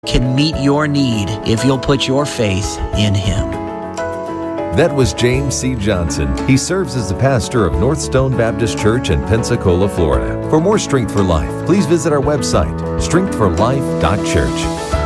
can meet your need if you'll put your faith in Him. That was James C. Johnson. He serves as the pastor of North Stone Baptist Church in Pensacola, Florida. For more Strength for Life, please visit our website, strengthforlife.church.